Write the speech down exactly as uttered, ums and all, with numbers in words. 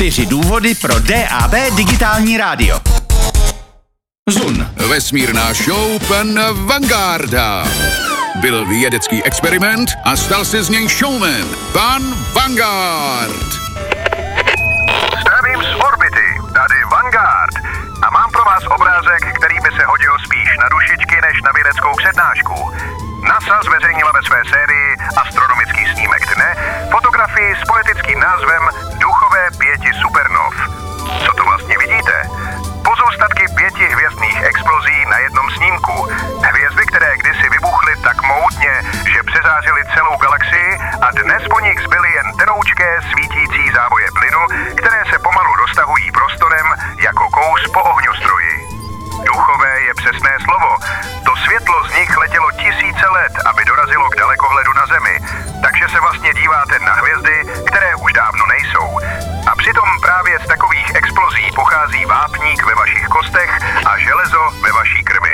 Čtyři důvody pro D A B digitální rádio. Zun. Vesmírná show pana Vangarda. Byl vědecký experiment a stal se z něj showman. Pan Vanguard. Zdravím z orbity, tady Vanguard. A mám pro vás obrázek, který by se hodil spíš na dušičky než na vědeckou přednášku. NASA zveřejnila ve své sérii Astronomický snímek dne fotografii s poetickým názvem Duchové pěti supernov. Co to vlastně vidíte? Pozůstatky pěti hvězdných explozí na jednom snímku. Hvězdy, které kdysi vybuchly tak mohutně, že přezářily celou galaxii a dnes po nich zbyly jen tenoučké svítící závoje plynu, které se pomalu roztahují prostorem jako kous po ohňostroji. Duchové je přesné slovo. To světlo z nich letělo tisíce let, aby dorazilo k dalekohledu na Zemi. Takže se vlastně díváte na hvězdy, které už dávno nejsou. A přitom právě z takových explozí pochází vápník ve vašich kostech a železo ve vaší krvi.